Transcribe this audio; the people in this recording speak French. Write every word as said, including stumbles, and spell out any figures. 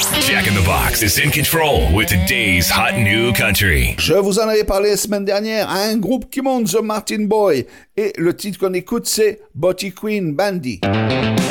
Jack in the Box is in control with today's hot new country. Je vous en avais parlé la semaine dernière, un groupe qui monte, The Martin Boy. Et le titre qu'on écoute, c'est Botty Queen Bandy.